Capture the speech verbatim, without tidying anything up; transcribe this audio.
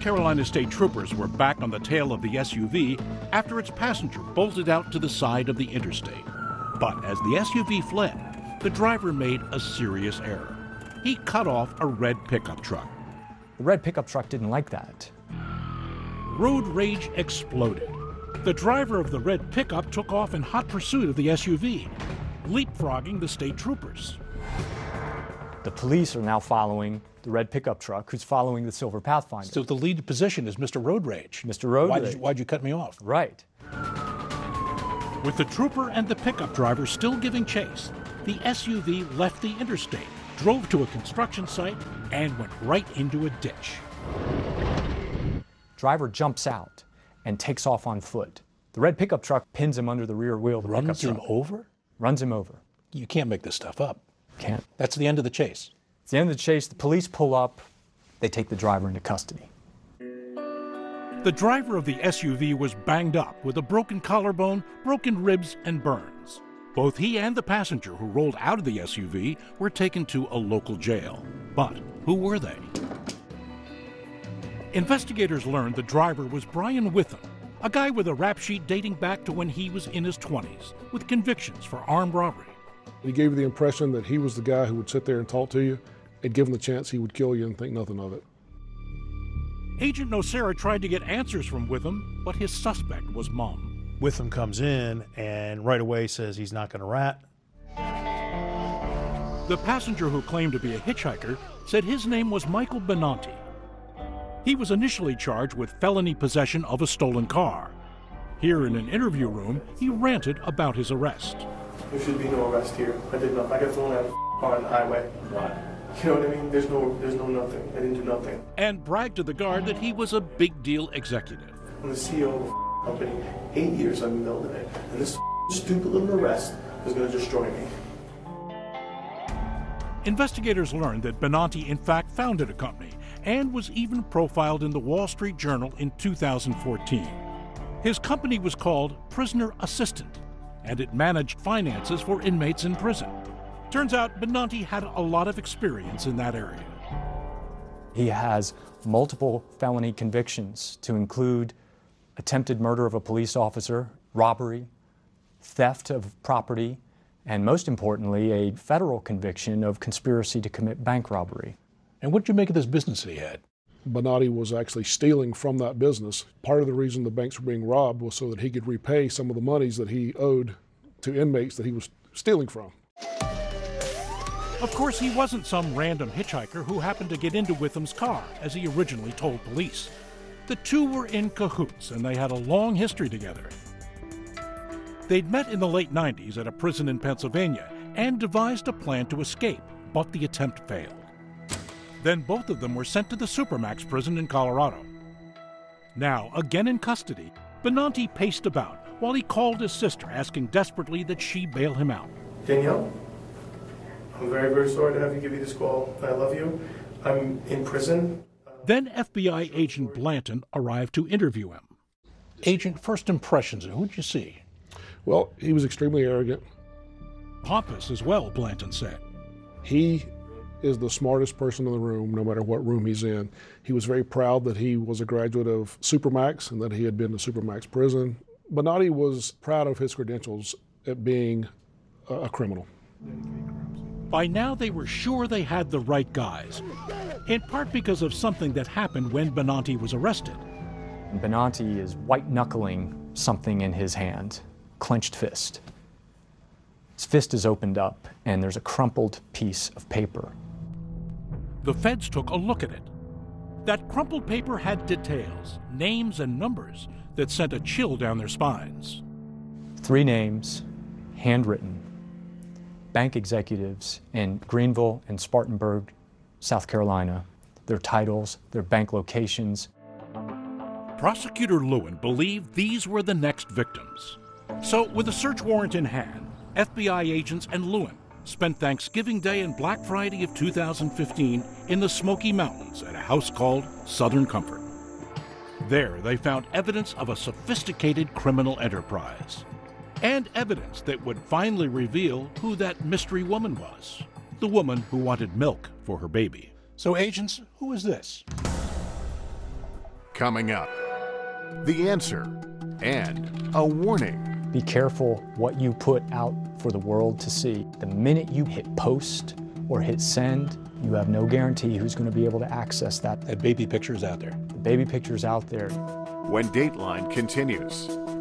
Carolina State Troopers were back on the tail of the S U V after its passenger bolted out to the side of the interstate. But as the S U V fled, the driver made a serious error. He cut off a red pickup truck. The red pickup truck didn't like that. Road rage exploded. The driver of the red pickup took off in hot pursuit of the S U V, leapfrogging the state troopers. The police are now following the red pickup truck, who's following the silver Pathfinder. So the lead position is Mister Road Rage. Mister Road why'd Rage. You, why'd you cut me off? Right. With the trooper and the pickup driver still giving chase, the S U V left the interstate, drove to a construction site, and went right into a ditch. Driver jumps out and takes off on foot. The red pickup truck pins him under the rear wheel of the pickup Runs him truck. over? Runs him over. You can't make this stuff up. Can't. That's the end of the chase. It's the end of the chase. The police pull up. They take the driver into custody. The driver of the S U V was banged up with a broken collarbone, broken ribs, and burns. Both he and the passenger who rolled out of the S U V were taken to a local jail. But who were they? Investigators learned the driver was Brian Witham, a guy with a rap sheet dating back to when he was in his twenties, with convictions for armed robbery. He gave you the impression that he was the guy who would sit there and talk to you, and given the chance, he would kill you and think nothing of it. Agent Nocera tried to get answers from Witham, but his suspect was Mom. Witham comes in and right away says he's not going to rat. The passenger who claimed to be a hitchhiker said his name was Michael Benanti. He was initially charged with felony possession of a stolen car. Here in an interview room, he ranted about his arrest. There should be no arrest here. I did not. I got thrown out of the car on the highway. Why? You know what I mean? There's no, there's no nothing. I didn't do nothing. And bragged to the guard that he was a big deal executive. I'm the C E O of a company. Eight years I've been building it, and this stupid little arrest is going to destroy me. Investigators learned that Benanti in fact founded a company and was even profiled in the Wall Street Journal in two thousand fourteen. His company was called Prisoner Assistant, and it managed finances for inmates in prison. Turns out Benanti had a lot of experience in that area. He has multiple felony convictions, to include attempted murder of a police officer, robbery, theft of property, and most importantly, a federal conviction of conspiracy to commit bank robbery. And what did you make of this business that he had? Benanti was actually stealing from that business. Part of the reason the banks were being robbed was so that he could repay some of the monies that he owed to inmates that he was stealing from. Of course, he wasn't some random hitchhiker who happened to get into Witham's car, as he originally told police. The two were in cahoots, and they had a long history together. They'd met in the late nineties at a prison in Pennsylvania and devised a plan to escape, but the attempt failed. Then both of them were sent to the Supermax prison in Colorado. Now, again in custody, Benanti paced about while he called his sister, asking desperately that she bail him out. Danielle, I'm very, very sorry to have you give me this call. I love you. I'm in prison. Then F B I agent Blanton arrived to interview him. Agent, first impressions, who'd you see? Well, he was extremely arrogant. Pompous as well, Blanton said. He is the smartest person in the room, no matter what room he's in. He was very proud that he was a graduate of Supermax and that he had been to Supermax prison. Benanti was proud of his credentials at being a, a criminal. By now, they were sure they had the right guys, in part because of something that happened when Benanti was arrested. Benanti is white-knuckling something in his hand, clenched fist. His fist is opened up, and there's a crumpled piece of paper. The feds took a look at it. That crumpled paper had details, names and numbers that sent a chill down their spines. Three names, handwritten, bank executives in Greenville and Spartanburg, South Carolina, their titles, their bank locations. Prosecutor Lewin believed these were the next victims. So, with a search warrant in hand, F B I agents and Lewin spent Thanksgiving Day and Black Friday of two thousand fifteen in the Smoky Mountains at a house called Southern Comfort. There, they found evidence of a sophisticated criminal enterprise, and evidence that would finally reveal who that mystery woman was, the woman who wanted milk for her baby. So, agents, who is this? coming up. The answer and a warning. Be careful what you put out for the world to see. The minute you hit post or hit send, you have no guarantee who's going to be able to access that. That baby picture's out there. The baby picture's out there. When Dateline continues.